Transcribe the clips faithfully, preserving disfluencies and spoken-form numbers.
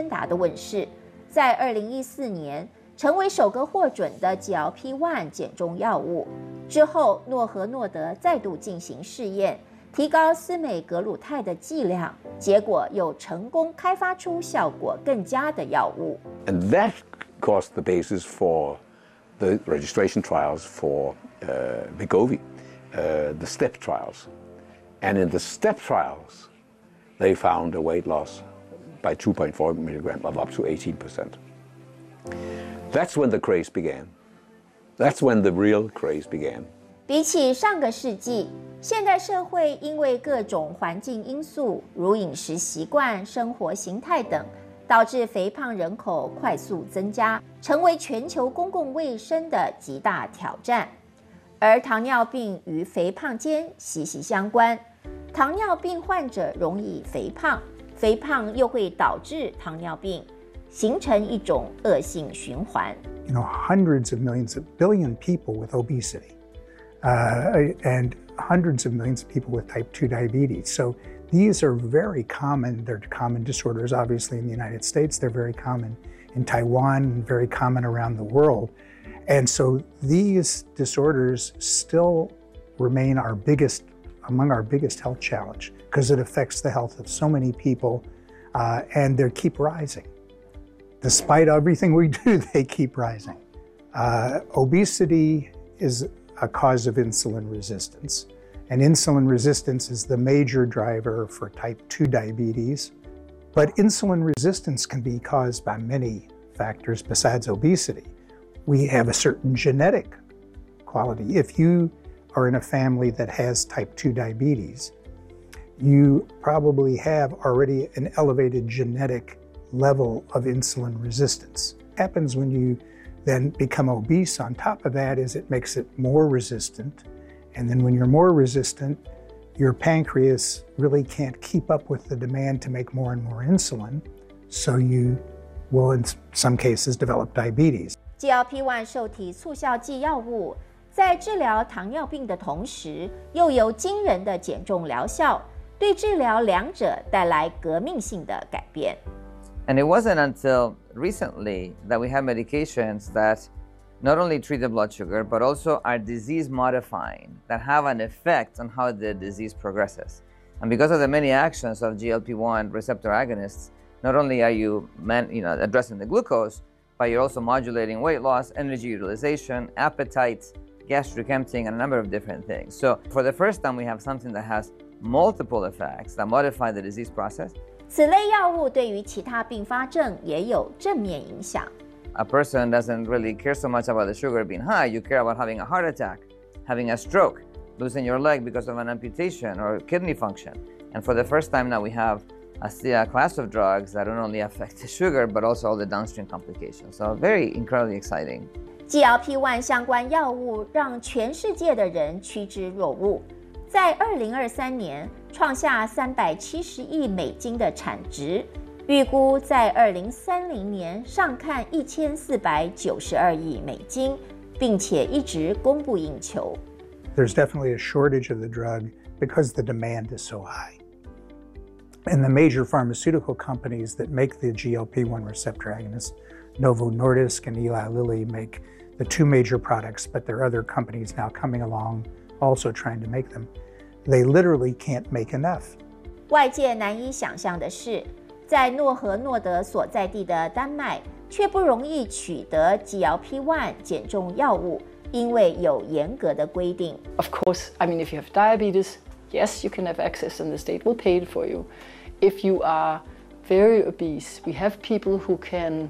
达的问世，在二零一四年成为首个获准的 G L P 一 减重药物。之后，诺和诺德再度进行试验，提高司美格鲁肽的剂量，结果又成功开发出效果更佳的药物。 And that caused the basis for the registration trials for uh, Wegovy, uh, the STEP trials. And in the STEP trials, they found a weight loss by two point four milligrams of up to eighteen percent. That's when the craze began. That's when the real craze began. 比起上个世纪，现代社会因为各种环境因素，如饮食习惯、生活形态等，导致肥胖人口快速增加，成为全球公共卫生的极大挑战。而糖尿病与肥胖间息息相关，糖尿病患者容易肥胖，肥胖又会导致糖尿病，形成一种恶性循环。 You know, hundreds of millions, a billion people with obesity, uh, and hundreds of millions of people with type two diabetes. So these are very common. They're common disorders, obviously, in the United States. They're very common in Taiwan and very common around the world. And so these disorders still remain our biggest, among our biggest health challenge, because it affects the health of so many people, uh, and they keep rising. Despite everything we do, they keep rising. Uh, obesity is a cause of insulin resistance. And insulin resistance is the major driver for type two diabetes. But insulin resistance can be caused by many factors besides obesity. We have a certain genetic quality. If you are in a family that has type two diabetes, you probably have already an elevated genetic level of insulin resistance. What happens when you then become obese on top of that is it makes it more resistant. And then when you're more resistant, your pancreas really can't keep up with the demand to make more and more insulin. So you will, in some cases, develop diabetes. G L P 一 受体促效剂药物在治疗糖尿病的同时，又有惊人的减重疗效，对治疗两者带来革命性的改变。 And it wasn't until recently that we have medications that not only treat the blood sugar, but also are disease modifying, that have an effect on how the disease progresses. And because of the many actions of G L P one receptor agonists, not only are you, man, you know, addressing the glucose, but you're also modulating weight loss, energy utilization, appetite, gastric emptying, and a number of different things. So for the first time, we have something that has multiple effects that modify the disease process. 此类药物对于其他并发症也有正面影响。 A person doesn't really care so much about the sugar being high. You care about having a heart attack, having a stroke, losing your leg because of an amputation or kidney function. And for the first time now we have a, a class of drugs that not only affect the sugar, but also all the downstream complications. So very incredibly exciting. G L P 一 相关药物让全世界的人趋之若鹜，在二零二三年创下三百七十亿美金的产值。预估在二零三零年上看一千四百九十二亿美金，并且一直供不应求。 There's definitely a shortage of the drug because the demand is so high. And the major pharmaceutical companies that make the G L P one receptor agonists, Novo Nordisk and Eli Lilly, make the two major products, but there are other companies now coming along also trying to make them. They literally can't make enough. 外界难以想象的是，在诺和诺德所在地的丹麦，却不容易取得 G L P 一 减重药物，因为有严格的规定。 Of course, I mean, if you have diabetes, yes, you can have access and the state will pay it for you. If you are very obese, we have people who can,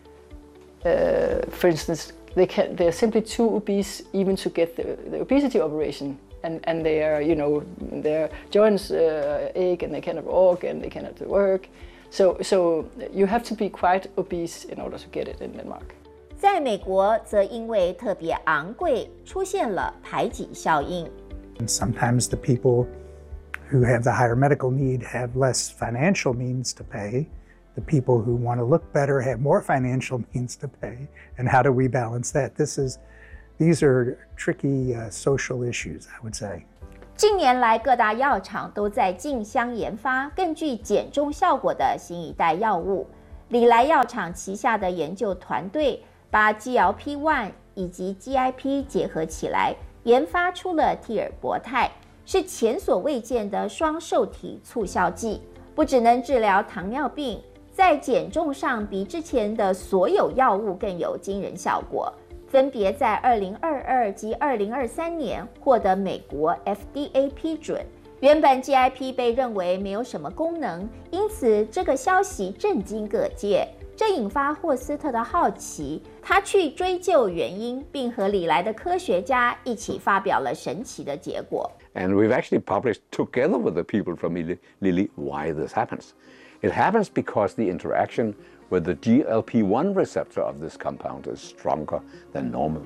uh, for instance, they can they're simply too obese even to get the, the obesity operation. And, and they are, you know, their joints uh, ache and they cannot walk and they cannot work. So, so you have to be quite obese in order to get it in Denmark. 在美国，则因为特别昂贵，出现了排挤效应。 And sometimes the people who have the higher medical need have less financial means to pay. The people who want to look better have more financial means to pay. And how do we balance that? This is, these are tricky uh, social issues, I would say. 近年来，各大药厂都在竞相研发更具减重效果的新一代药物。 礼来药厂旗下的研究团队把 G L P 一 以及 G I P 结合起来，研发出了替尔博泰，是前所未见的双受体促效剂，不只能治疗糖尿病，在减重上比之前的所有药物更有惊人效果，分别在二零二二及二零二三年获得美国 F D A 批准。原本 G I P 被认为没有什么功能，因此这个消息震惊各界。这引发霍斯特的好奇，他去追究原因，并和礼来的科学家一起发表了神奇的结果。 And we've actually published together with the people from Lilly why this happens. It happens because the interaction with the G L P one receptor of this compound is stronger than normal.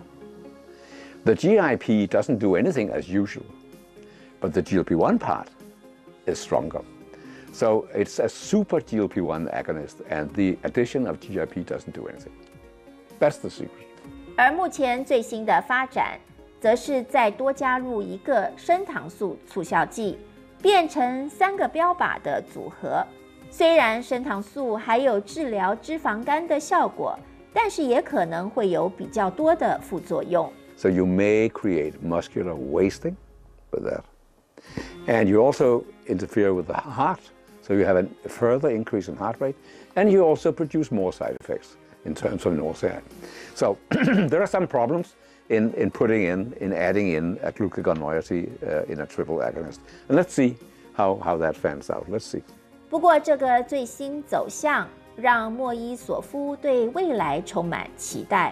The G I P doesn't do anything as usual, but the G L P one part is stronger. So it's a super G L P one agonist, and the addition of G I P doesn't do anything. That's the secret. 而目前最新的发展，则是再多加入一个升糖素促效剂，变成三个标靶的组合。虽然升糖素还有治疗脂肪肝的效果，但是也可能会有比较多的副作用。 So you may create muscular wasting with that. And you also interfere with the heart. So you have a further increase in heart rate, and you also produce more side effects in terms of nausea. So there are some problems in, in putting in, in adding in a glucagon moiety uh, in a triple agonist. And let's see how, how that fans out. Let's see. 不过这个最新走向让莫伊索夫对未来充满期待。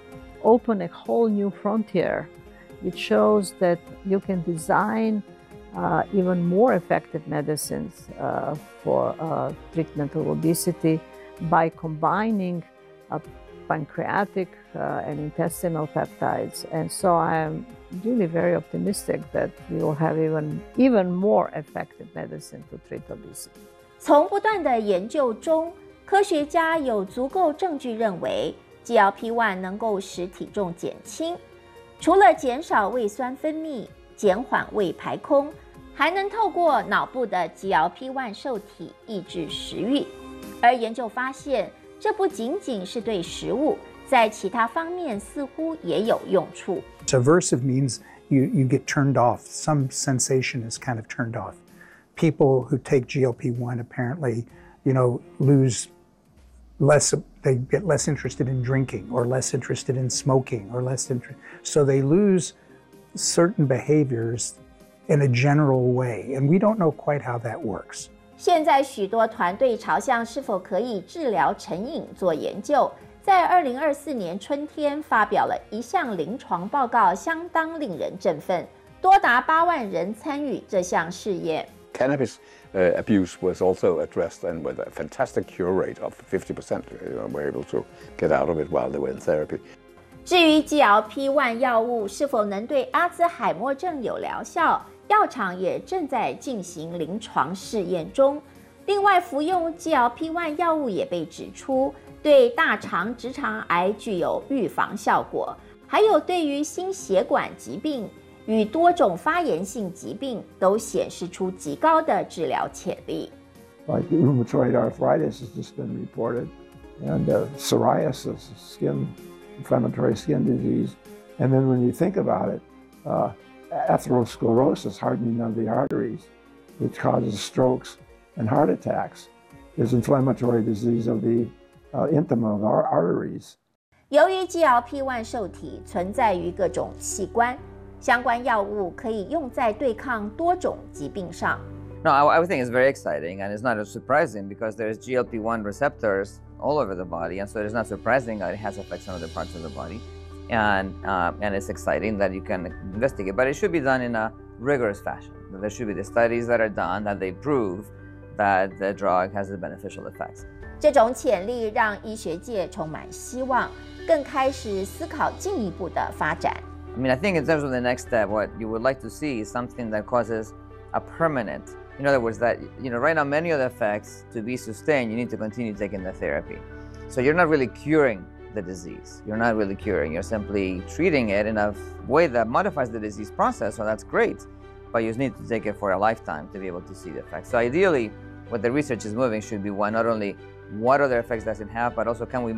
Open a whole new frontier. It shows that you can design Uh, even more effective medicines uh, for uh, treatment of obesity by combining uh, pancreatic uh, and intestinal peptides. And so I'm really very optimistic that we will have even, even more effective medicine to treat obesity. 从不断的研究中，科学家有足够证据认为 G L P 一 能够使体重减轻，除了减少胃酸分泌、减缓胃排空，还能透过脑部的 G L P 一 受体抑制食欲。而研究发现，这不仅仅是对食物，在其他方面似乎也有用处。 Aversive means you, you get turned off. Some sensation is kind of turned off. People who take G L P 一 apparently, you know, lose less, they get less interested in drinking or less interested in smoking or less interest. So they lose certain behaviors in a general way, and we don't know quite how that works. 现在许多团队朝向是否可以治疗成瘾做研究，在二零二四年春天发表了一项临床报告，相当令人振奋，多达八万人参与这项试验。 Cannabis uh, abuse was also addressed, and with a fantastic cure rate of fifty percent, you know, were able to get out of it while they were in therapy. 至于 G L P 一 药物是否能对阿兹海默症有疗效，药厂也正在进行临床试验中。另外，服用 G L P 一 药物也被指出对大肠直肠癌具有预防效果，还有对于心血管疾病与多种发炎性疾病都显示出极高的治疗潜力。 Like rheumatoid arthritis has just been reported, and uh, psoriasis, skin, inflammatory skin disease. And then when you think about it, uh, atherosclerosis, hardening of the arteries, which causes strokes and heart attacks, is inflammatory disease of the uh, intima of our arteries. 由于 G L P 一 受体存在于各种器官，相关药物可以用在对抗多种疾病上。 No, I, I would think it's very exciting, and it's not surprising because there's G L P one receptors all over the body, and so it's not surprising that it has effects on other parts of the body. And, uh, and it's exciting that you can investigate, but it should be done in a rigorous fashion. There should be the studies that are done that they prove that the drug has the beneficial effects. 这种潜力让医学界充满希望，更开始思考进一步的发展。 I mean, I think in terms of the next step, what you would like to see is something that causes a permanent, in other words, that, you know, right now many of the effects, to be sustained, you need to continue taking the therapy. So you're not really curing the disease. You're not really curing. You're simply treating it in a way that modifies the disease process, so that's great, but you need to take it for a lifetime to be able to see the effects. So ideally, what the research is moving should be one, not only what other effects does it have, but also can we